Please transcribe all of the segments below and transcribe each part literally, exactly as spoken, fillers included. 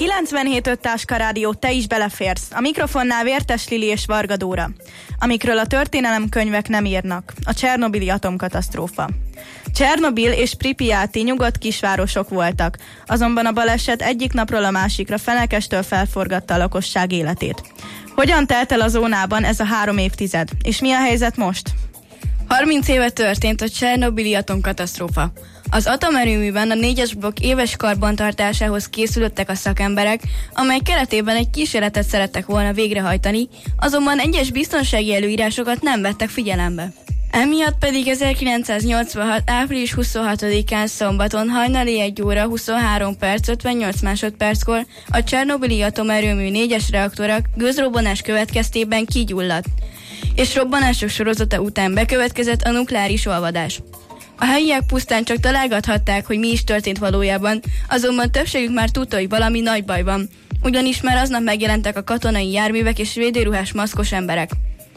kilencvenhét öt Táska Rádió, te is beleférsz. A mikrofonnál Vértes Lili és Varga Dóra. Amikről a történelemkönyvek nem írnak. A csernobili atomkatasztrófa. Csernobil és Pripyati nyugodt kisvárosok voltak, azonban a baleset egyik napról a másikra fenekestől felforgatta a lakosság életét. Hogyan telt el a zónában ez a három évtized, és mi a helyzet most? harminc éve történt a csernobili atomkatasztrófa. Az atomerőműben a négyes blokk éves karbantartásához készülöttek a szakemberek, amely keretében egy kísérletet szerettek volna végrehajtani, azonban egyes biztonsági előírásokat nem vettek figyelembe. Emiatt pedig ezerkilencszáznyolcvanhat. április huszonhatodikán szombaton hajnali egy óra huszonhárom perc ötvennyolc másodperckor a csernobili atomerőmű négyes reaktora gőzrobbanás következtében kigyulladt, és robbanások sorozata után bekövetkezett a nukleáris olvadás. A helyiek pusztán csak találgathatták, hogy mi is történt valójában, azonban többségük már tudta, hogy valami nagy baj van, ugyanis már aznap megjelentek a katonai járművek és védőruhás maszkos emberek.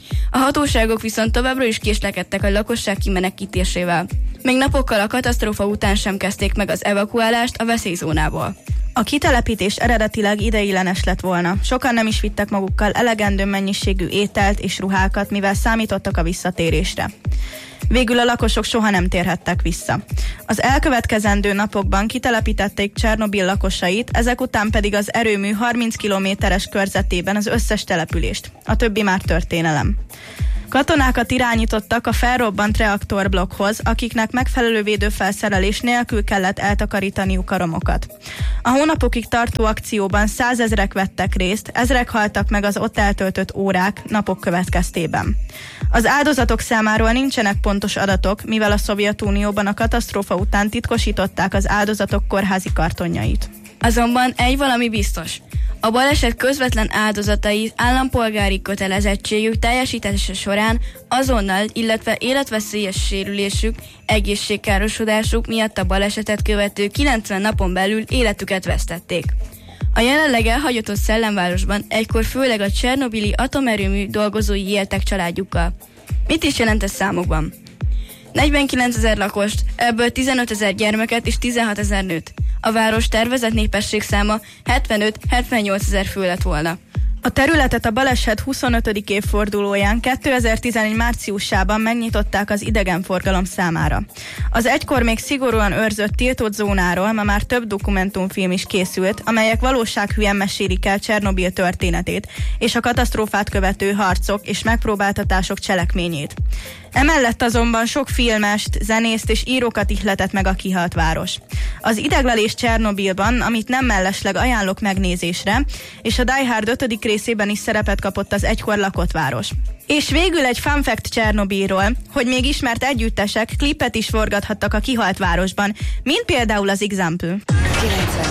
A hatóságok viszont továbbra is késlekedtek a lakosság kimenekítésével. Még napokkal a katasztrófa után sem kezdték meg az evakuálást a veszélyzónából. A kitelepítés eredetileg ideiglenes lett volna. Sokan nem is vittek magukkal elegendő mennyiségű ételt és ruhákat, mivel számítottak a visszatérésre. Végül a lakosok soha nem térhettek vissza. Az elkövetkezendő napokban kitelepítették Csernobil lakosait, ezek után pedig az erőmű harminc kilométeres körzetében az összes települést. A többi már történelem. Katonákat irányítottak a felrobbant reaktorblokkhoz, akiknek megfelelő védőfelszerelés nélkül kellett eltakarítaniuk a romokat. A hónapokig tartó akcióban százezrek vettek részt, ezrek haltak meg az ott eltöltött órák, napok következtében. Az áldozatok számáról nincsenek pontos adatok, mivel a Szovjetunióban a katasztrófa után titkosították az áldozatok kórházi kartonjait. Azonban egy valami biztos. A baleset közvetlen áldozatai állampolgári kötelezettségük teljesítése során azonnal, illetve életveszélyes sérülésük, egészségkárosodásuk miatt a balesetet követő kilencven napon belül életüket vesztették. A jelenleg elhagyatott szellemvárosban egykor főleg a csernobili atomerőmű dolgozói éltek családjukkal. Mit is jelent ez számokban? negyvenkilencezer lakost, ebből tizenötezer gyermeket és tizenhatezer nőt. A város tervezett népességszáma hetvenöt-hetvennyolc ezer fő lett volna. A területet a baleset huszonötödik évfordulóján kétezer-tizenegy márciusában megnyitották az idegenforgalom számára. Az egykor még szigorúan őrzött tiltott zónáról ma már több dokumentumfilm is készült, amelyek valósághűen mesélik el Csernobil történetét és a katasztrófát követő harcok és megpróbáltatások cselekményét. Emellett azonban sok filmest, zenészt és írókat ihletett meg a kihalt város. Az Ideglelés Csernobilban, amit nem mellesleg ajánlok megnézésre, és a Die Hard ötödik részében is szerepet kapott az egykor lakott város. És végül egy fun fact Csernobilról, hogy még ismert együttesek klipet is forgathattak a kihalt városban, mint például az Example.